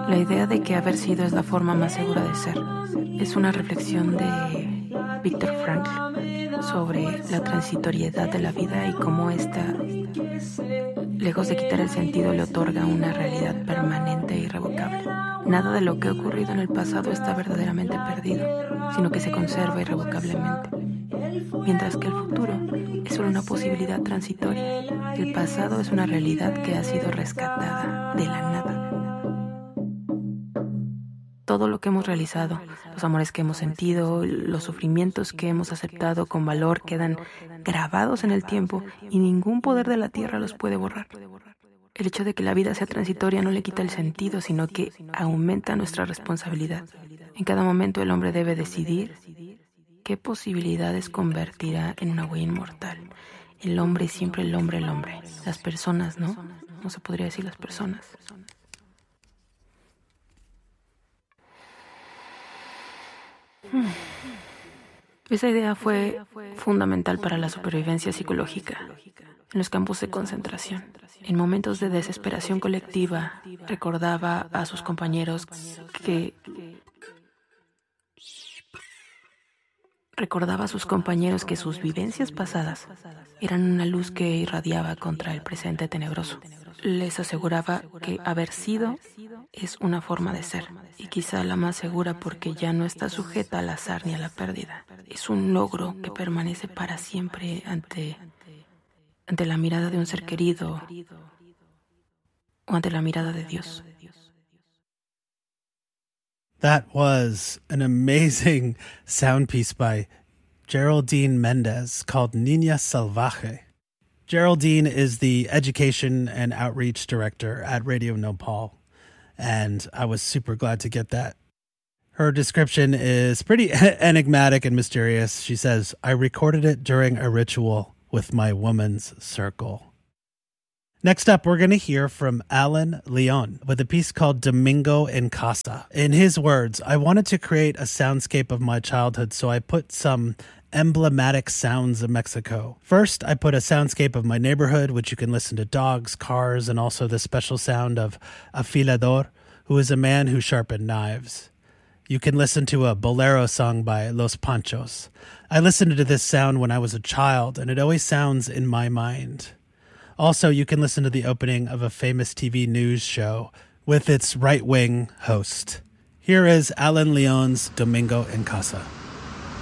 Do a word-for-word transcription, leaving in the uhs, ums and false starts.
La idea de que haber sido es la forma más segura de ser es una reflexión de Viktor Frankl sobre la transitoriedad de la vida y cómo ésta, lejos de quitar el sentido, le otorga una realidad permanente e irrevocable. Nada de lo que ha ocurrido en el pasado está verdaderamente perdido, sino que se conserva irrevocablemente. Mientras que el futuro es solo una posibilidad transitoria. El pasado es una realidad que ha sido rescatada de la nada. Todo lo que hemos realizado, los amores que hemos sentido, los sufrimientos que hemos aceptado con valor quedan grabados en el tiempo y ningún poder de la tierra los puede borrar. El hecho de que la vida sea transitoria no le quita el sentido, sino que aumenta nuestra responsabilidad. En cada momento el hombre debe decidir qué posibilidades convertirá en una huella inmortal. El hombre es siempre el hombre, el hombre. Las personas, ¿no? No se podría decir las personas. Hmm. Esa idea fue fundamental para la supervivencia psicológica en los campos de concentración. En momentos de desesperación colectiva, recordaba a sus compañeros que recordaba a sus compañeros que sus vivencias pasadas eran una luz que irradiaba contra el presente tenebroso. Les aseguraba que haber sido es una forma de ser, y quizá la más segura porque ya no está sujeta al azar ni a la pérdida. Es un logro que permanece para siempre ante, ante la mirada de un ser querido o ante la mirada de Dios. That was an amazing sound piece by Geraldine Mendez called Niña Salvaje. Geraldine is the education and outreach director at Radio Nopal, and I was super glad to get that. Her description is pretty enigmatic and mysterious. She says, I recorded it during a ritual with my woman's circle. Next up, we're going to hear from Alan Leon with a piece called Domingo en Casa. In his words, I wanted to create a soundscape of my childhood, so I put some emblematic sounds of Mexico. First, I put a soundscape of my neighborhood, which you can listen to dogs, cars, and also the special sound of afilador, who is a man who sharpened knives. You can listen to a bolero song by Los Panchos. I listened to this sound when I was a child, and it always sounds in my mind. Also, you can listen to the opening of a famous T V news show with its right-wing host. Here is Alan Leon's Domingo en Casa.